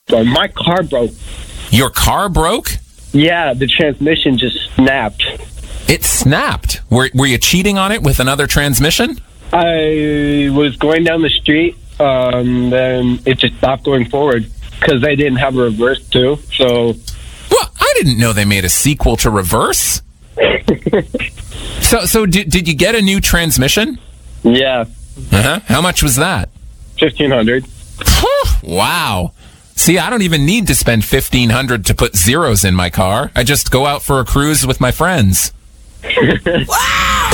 But my car broke. Your car broke? Yeah, the transmission just snapped. It snapped. Were you cheating on it with another transmission? I was going down the street, then it just stopped going forward because I didn't have a reverse too. So, well, I didn't know they made a sequel to Reverse. So did you get a new transmission? Yeah. How much was that? $1,500. Wow. See, I don't even need to spend $1,500 to put zeros in my car. I just go out for a cruise with my friends. Wow!